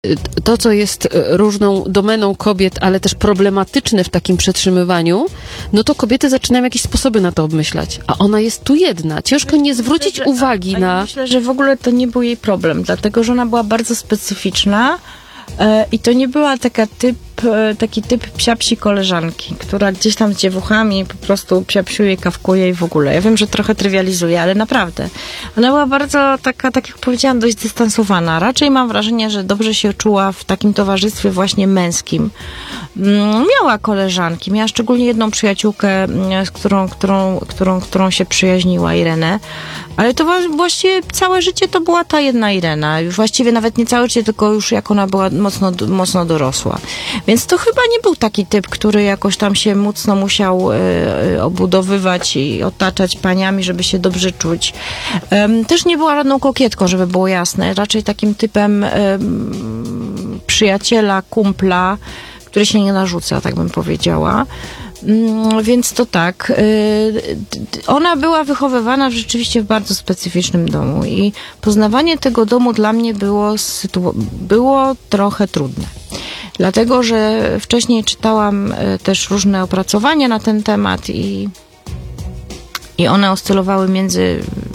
to, co jest różną domeną kobiet, ale też problematyczne w takim przetrzymywaniu, no to kobiety zaczynają jakieś sposoby na to obmyślać. A ona jest tu jedna. Ciężko nie zwrócić uwagi na... Myślę, że w ogóle to nie był jej problem, dlatego, że ona była bardzo specyficzna i to nie była taki typ psiapsi koleżanki, która gdzieś tam z dziewuchami po prostu psiapsiuje, kawkuje i w ogóle. Ja wiem, że trochę trywializuję, ale naprawdę. Ona była bardzo taka, tak jak powiedziałam, dość dystansowana. Raczej mam wrażenie, że dobrze się czuła w takim towarzystwie właśnie męskim. Miała koleżanki, miała szczególnie jedną przyjaciółkę, z którą się przyjaźniła, Irenę. Ale to właściwie całe życie to była ta jedna Irena. Już właściwie nawet nie całe życie, tylko już jak ona była mocno dorosła. Więc to chyba nie był taki typ, który jakoś tam się mocno musiał obudowywać i otaczać paniami, żeby się dobrze czuć. Też nie była żadną kokietką, żeby było jasne. Raczej takim typem przyjaciela, kumpla, który się nie narzuca, tak bym powiedziała. Więc to tak. Ona była wychowywana rzeczywiście w bardzo specyficznym domu i poznawanie tego domu dla mnie było trochę trudne. Dlatego, że wcześniej czytałam też różne opracowania na ten temat i one oscylowały między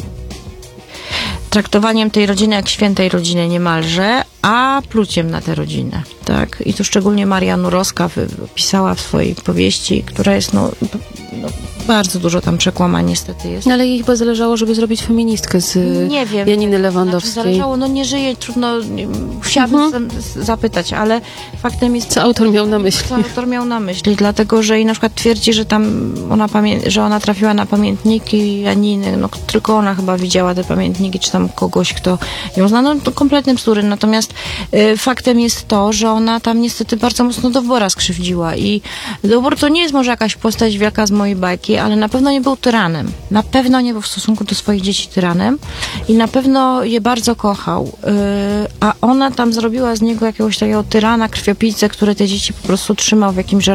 traktowaniem tej rodziny jak świętej rodziny niemalże, a pluciem na tę rodzinę, tak? I tu szczególnie Maria Nurowska pisała w swojej powieści, która jest, bardzo dużo tam przekłamań niestety jest. No ale jej chyba zależało, żeby zrobić feministkę z Janiny Lewandowskiej. Zależało, nie żyje, trudno, chciałabym zapytać, ale faktem jest... Co autor miał na myśli? Co autor miał na myśli, dlatego, że jej na przykład twierdzi, że tam ona trafiła na pamiętniki Janiny, tylko ona chyba widziała te pamiętniki, czy tam kogoś, kto ją zna, to kompletne bzdury, natomiast faktem jest to, że ona tam niestety bardzo mocno Dowbora skrzywdziła i Dowbor to nie jest może jakaś postać wielka z mojej bajki, ale na pewno nie był tyranem. Na pewno nie był w stosunku do swoich dzieci tyranem i na pewno je bardzo kochał. A ona tam zrobiła z niego jakiegoś takiego tyrana, krwiopijcę, który te dzieci po prostu trzymał w jakimś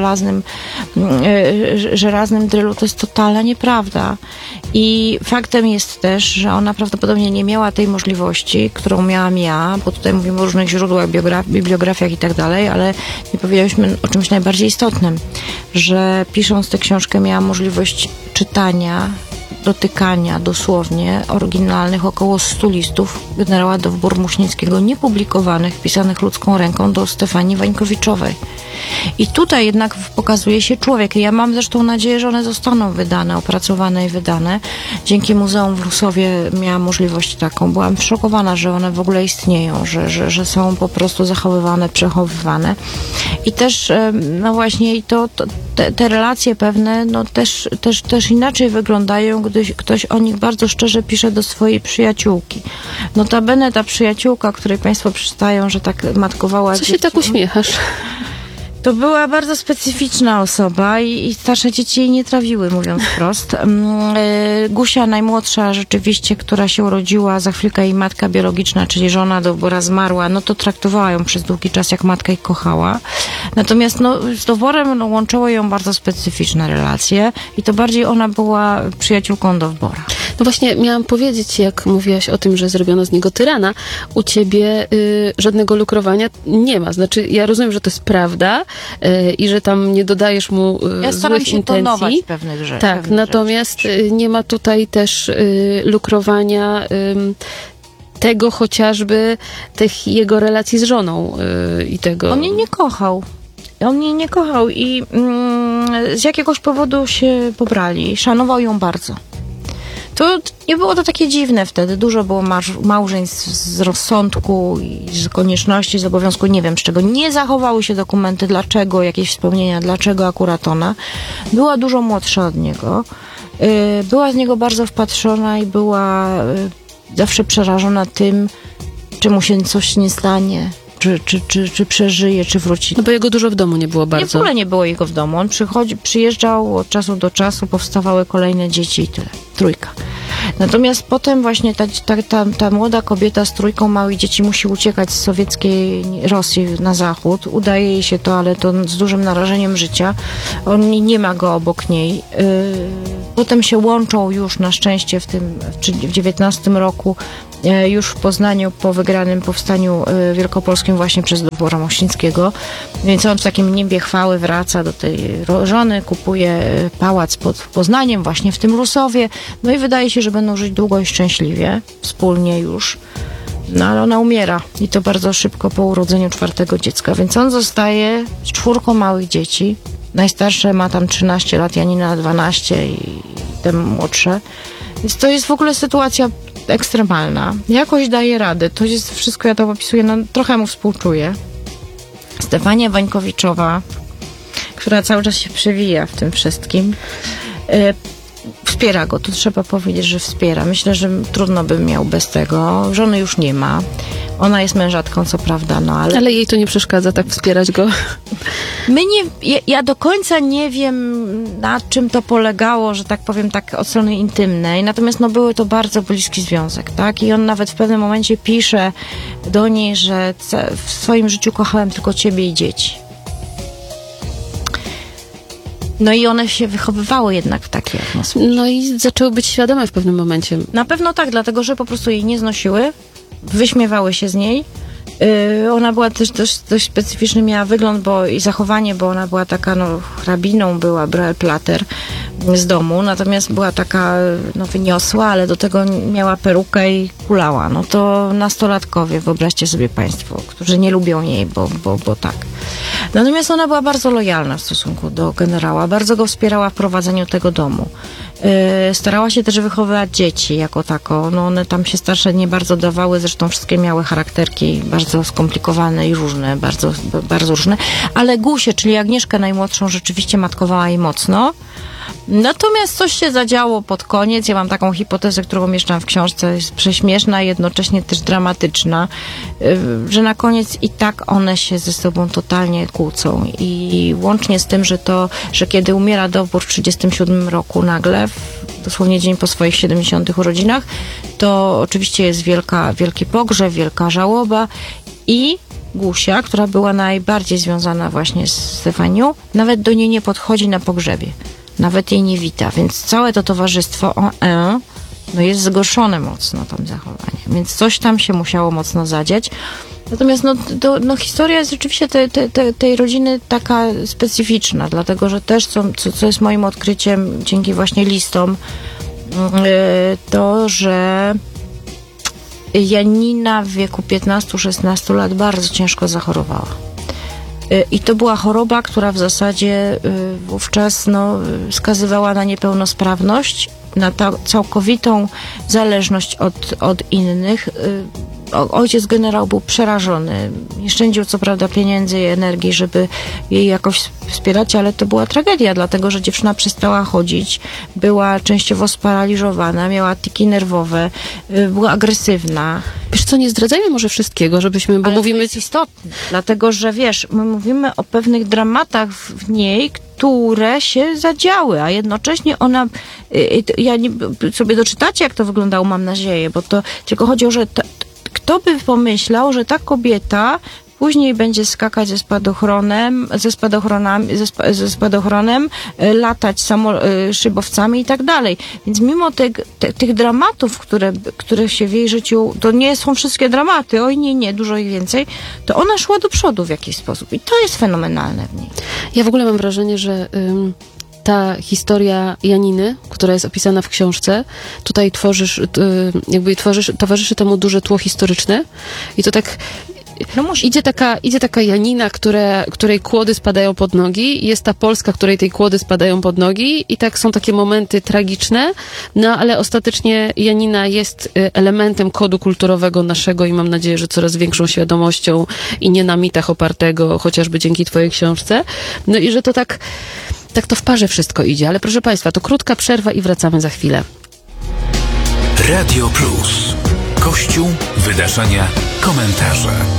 żelaznym drylu. To jest totalna nieprawda. I faktem jest też, że ona prawdopodobnie nie miała tej możliwości, którą miałam ja, bo tutaj mówimy o różnych źródłach, bibliografiach i tak dalej, ale nie powiedzieliśmy o czymś najbardziej istotnym, że pisząc tę książkę miała możliwość czytania, dotykania dosłownie oryginalnych około 100 listów generała Dowbor-Muśnickiego, niepublikowanych, pisanych ludzką ręką do Stefanii Wańkowiczowej. I tutaj jednak pokazuje się człowiek. I ja mam zresztą nadzieję, że one zostaną wydane, opracowane i wydane. Dzięki Muzeum w Rusowie miałam możliwość taką. Byłam szokowana, że one w ogóle istnieją, że są po prostu zachowywane, przechowywane. I też, właśnie te relacje pewne, też inaczej wyglądają, gdy ktoś o nich bardzo szczerze pisze do swojej przyjaciółki. Notabene ta przyjaciółka, której państwo przeczytają, że tak matkowała... Co się tak uśmiechasz? To była bardzo specyficzna osoba i starsze dzieci jej nie trawiły, mówiąc wprost. Gusia najmłodsza rzeczywiście, która się urodziła, za chwilkę jej matka biologiczna, czyli żona Dowbora zmarła, to traktowała ją przez długi czas jak matka i kochała. Natomiast z Dowborem łączyło ją bardzo specyficzne relacje i to bardziej ona była przyjaciółką Dowbora. No właśnie miałam powiedzieć, jak mówiłaś o tym, że zrobiono z niego tyrana, u ciebie żadnego lukrowania nie ma. Znaczy, ja rozumiem, że to jest prawda i że tam nie dodajesz mu ja złych się intencji. Pewnych rzeczy. Tak, natomiast nie ma tutaj też lukrowania tego chociażby tych jego relacji z żoną i tego... On jej nie kochał. I z jakiegoś powodu się pobrali. Szanował ją bardzo. To nie było to takie dziwne wtedy. Dużo było małżeństw z rozsądku i z konieczności, z obowiązku, nie wiem z czego. Nie zachowały się dokumenty, dlaczego, jakieś wspomnienia, dlaczego akurat ona. Była dużo młodsza od niego. Była z niego bardzo wpatrzona i była zawsze przerażona tym, czy mu się coś nie stanie. Czy przeżyje, czy wróci. No bo jego dużo w domu nie było bardzo. Nie, w ogóle nie było jego w domu. On przyjeżdżał od czasu do czasu, powstawały kolejne dzieci i tyle. 3. Natomiast potem właśnie ta młoda kobieta z 3 małych dzieci musi uciekać z sowieckiej Rosji na zachód. Udaje jej się to, ale to z dużym narażeniem życia. On nie ma go obok niej. Potem się łączą już na szczęście w 19 roku już w Poznaniu po wygranym powstaniu wielkopolskim właśnie przez Dobora Mościńskiego. Więc on w takim nimbie chwały wraca do tej żony, kupuje pałac pod Poznaniem, właśnie w tym Rusowie. No i wydaje się, że będą żyć długo i szczęśliwie, wspólnie już. No ale ona umiera i to bardzo szybko po urodzeniu 4. dziecka, więc on zostaje z 4 małych dzieci. Najstarsze ma tam 13 lat, Janina 12 i te młodsze. Więc to jest w ogóle sytuacja ekstremalna. Jakoś daje radę. To jest wszystko, ja to opisuję, no trochę mu współczuję. Stefania Wańkowiczowa, która cały czas się przewija w tym wszystkim, wspiera go, to trzeba powiedzieć, że wspiera. Myślę, że trudno by miał bez tego. Żony już nie ma. Ona jest mężatką, co prawda, no ale... Ale jej to nie przeszkadza tak wspierać go. Ja do końca nie wiem, na czym to polegało, że tak powiem, tak od strony intymnej. Natomiast no były to bardzo bliski związek, tak? I on nawet w pewnym momencie pisze do niej, że w swoim życiu kochałem tylko ciebie i dzieci. No i one się wychowywały jednak w takiej atmosferze. No i zaczęły być świadome w pewnym momencie. Na pewno tak, dlatego że po prostu jej nie znosiły, wyśmiewały się z niej. Ona była też dość specyficzny, miała wygląd i zachowanie, bo ona była taka, no, hrabiną była, Brel-Plater z domu, natomiast była taka, no, wyniosła, ale do tego miała perukę i kulała. No to nastolatkowie, wyobraźcie sobie państwo, którzy nie lubią jej, bo tak. Natomiast ona była bardzo lojalna w stosunku do generała, bardzo go wspierała w prowadzeniu tego domu. Starała się też wychowywać dzieci jako tako. No one tam się starsze nie bardzo dawały, zresztą wszystkie miały charakterki bardzo skomplikowane i różne, bardzo, bardzo różne. Ale Gusię, czyli Agnieszkę najmłodszą, rzeczywiście matkowała jej mocno. Natomiast coś się zadziało pod koniec. Ja mam taką hipotezę, którą umieszczam w książce, jest prześmieszna i jednocześnie też dramatyczna, że na koniec i tak one się ze sobą totalnie kłócą. I łącznie z tym, że kiedy umiera Dobór w 1937 roku nagle, dosłownie dzień po swoich 70. urodzinach, to oczywiście jest wielki pogrzeb, wielka żałoba i Gusia, która była najbardziej związana właśnie z Stefanią, nawet do niej nie podchodzi na pogrzebie. Nawet jej nie wita, więc całe to towarzystwo no jest zgorszone mocno tam zachowanie, więc coś tam się musiało mocno zadziać. Natomiast historia jest rzeczywiście tej rodziny taka specyficzna, dlatego że też, co jest moim odkryciem dzięki właśnie listom, to, że Janina w wieku 15-16 lat bardzo ciężko zachorowała. I to była choroba, która w zasadzie wówczas wskazywała na niepełnosprawność, na całkowitą zależność od innych. Ojciec generał był przerażony. Nie szczędził co prawda pieniędzy i energii, żeby jej jakoś wspierać, ale to była tragedia, dlatego że dziewczyna przestała chodzić, była częściowo sparaliżowana, miała tiki nerwowe, była agresywna. Wiesz co, nie zdradzajmy może wszystkiego, żebyśmy, bo ale mówimy... to jest istotne, dlatego że wiesz, my mówimy o pewnych dramatach w niej, które się zadziały, a jednocześnie ona, sobie doczytacie, jak to wyglądało, mam nadzieję, bo to tylko chodzi o, że kto by pomyślał, że ta kobieta później będzie skakać ze spadochronem, latać szybowcami i tak dalej. Więc mimo tych dramatów, które się w jej życiu, to nie są wszystkie dramaty, oj nie, dużo ich więcej, to ona szła do przodu w jakiś sposób i to jest fenomenalne w niej. Ja w ogóle mam wrażenie, że ta historia Janiny, która jest opisana w książce, tutaj towarzyszy temu duże tło historyczne i to tak idzie taka Janina, której kłody spadają pod nogi, jest ta Polska, której tej kłody spadają pod nogi i tak są takie momenty tragiczne, no ale ostatecznie Janina jest elementem kodu kulturowego naszego i mam nadzieję, że coraz większą świadomością i nie na mitach opartego, chociażby dzięki twojej książce. No i że to tak to w parze wszystko idzie, ale proszę państwa, to krótka przerwa i wracamy za chwilę. Radio Plus. Kościół, wydarzenia, komentarze.